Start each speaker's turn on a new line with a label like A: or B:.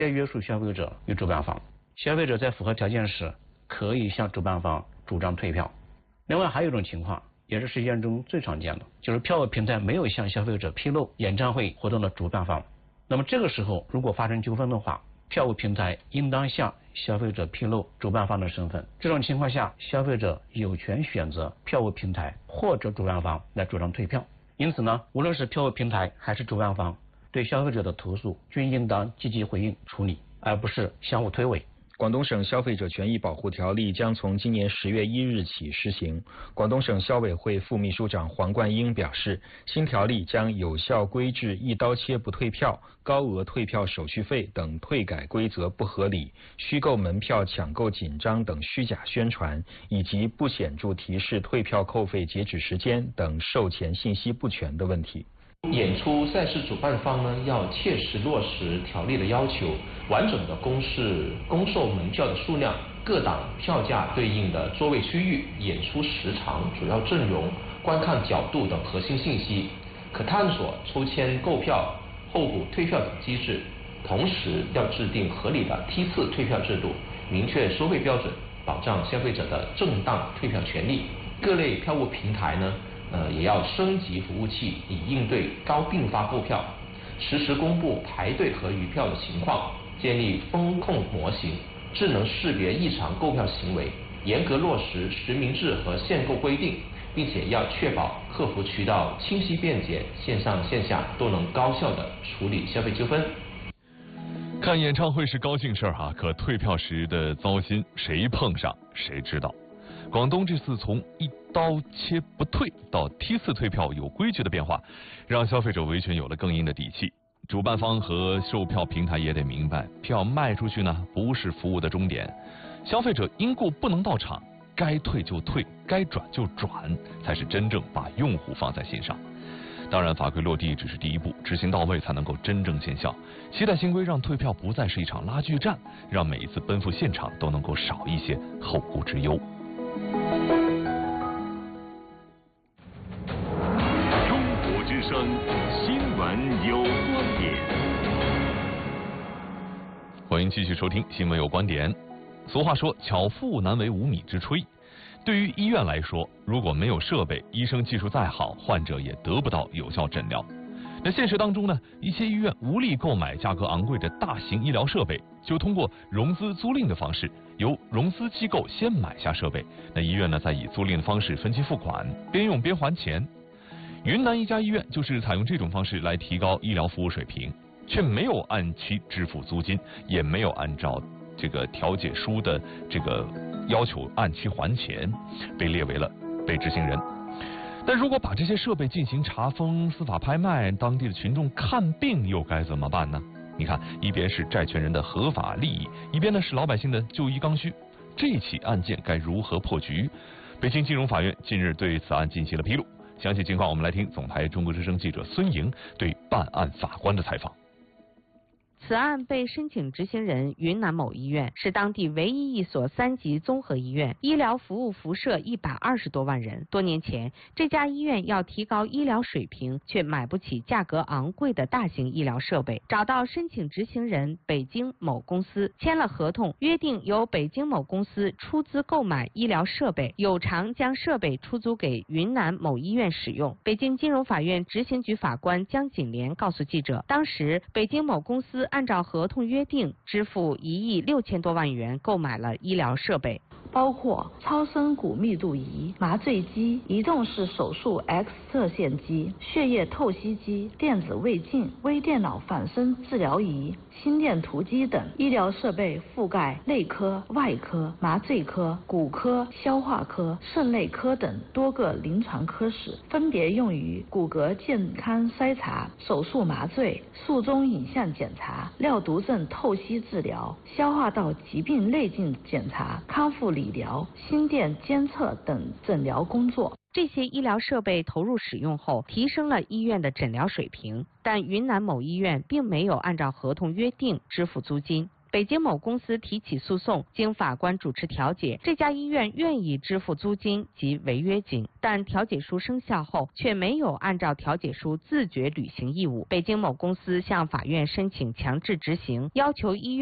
A: 约束消费者与主办方。消费者在符合条件时，可以向主办方主张退票。另外还有一种情况，也是实践中最常见的，就是票务平台没有向消费者披露演唱会活动的主办方。那么这个时候，如果发生纠纷的话，票务平台应当向消费者披露主办方的身份。这种情况下，消费者有权选择票务平台或者主办方来主张退票。因此呢，无论是票务平台还是主办方，对消费者的投诉均应当积极回应处理，而不是相互推诿。
B: 广东省消费者权益保护条例将从今年10月1日起施行。广东省消委会副秘书长黄冠英表示，新条例将有效规制一刀切不退票、高额退票手续费等退改规则不合理、虚构门票抢购紧张等虚假宣传，以及不显著提示退票扣费截止时间等售前信息不全的问题。
C: 演出赛事主办方呢，要切实落实条例的要求，完整的公示公售门票的数量、各档票价对应的座位区域、演出时长、主要阵容、观看角度等核心信息，可探索抽签购票、候补退票等机制。同时要制定合理的梯次退票制度，明确收费标准，保障消费者的正当退票权利。各类票务平台呢，也要升级服务器，以应对高并发购票，实时公布排队和余票的情况，建立风控模型，智能识别异常购票行为，严格落实实名制和限购规定，并且要确保客服渠道清晰便捷，线上线下都能高效地处理消费纠纷。
D: 看演唱会是高兴事儿哈，可退票时的糟心，谁碰上谁知道。广东这次从一刀切不退到梯次退票有规矩的变化，让消费者维权有了更硬的底气。主办方和售票平台也得明白，票卖出去呢不是服务的终点，消费者因故不能到场，该退就退，该转就转，才是真正把用户放在心上。当然，法规落地只是第一步，执行到位才能够真正见效。期待新规让退票不再是一场拉锯战，让每一次奔赴现场都能够少一些后顾之忧。
E: 中国之声新闻有观点，
D: 欢迎继续收听新闻有观点。俗话说，巧妇难为无米之炊。对于医院来说，如果没有设备，医生技术再好，患者也得不到有效诊疗。那现实当中呢，一些医院无力购买价格昂贵的大型医疗设备，就通过融资租赁的方式，由融资机构先买下设备，那医院呢再以租赁的方式分期付款，边用边还钱。云南一家医院就是采用这种方式来提高医疗服务水平，却没有按期支付租金，也没有按照这个调解书的这个要求按期还钱，被列为了被执行人。但如果把这些设备进行查封、司法拍卖，当地的群众看病又该怎么办呢？你看，一边是债权人的合法利益，一边呢是老百姓的就医刚需，这起案件该如何破局？北京金融法院近日对此案进行了披露，详细情况我们来听总台中国之声记者孙莹对办案法官的采访。
F: 此案被申请执行人云南某医院是当地唯一一所3级综合医院，医疗服务辐射120多万人。多年前，这家医院要提高医疗水平，却买不起价格昂贵的大型医疗设备，找到申请执行人北京某公司，签了合同，约定由北京某公司出资购买医疗设备，有偿将设备出租给云南某医院使用。北京金融法院执行局法官江锦莲告诉记者，当时北京某公司按照合同约定支付1亿6千多万元购买了医疗设备，
G: 包括超声骨密度仪、麻醉机、移动式手术 X 射线机、血液透析机、电子胃镜、微电脑仿生治疗仪、心电图机等。医疗设备覆盖内科、外科、麻醉科、骨科、消化科、肾内科等多个临床科室，分别用于骨骼健康筛查、手术麻醉、术中影像检查、尿毒症透析治疗、消化道疾病内镜检查、康复理疗、心电监测等诊疗工作。
F: 这些医疗设备投入使用后，提升了医院的诊疗水平，但云南某医院并没有按照合同约定支付租金。 北京某公司提起诉讼，经法官主持调解，这家医院愿意支付租金及违约金，但调解书生效后却没有按照调解书自觉履行义务。北京某公司向法院申请强制执行，要求医院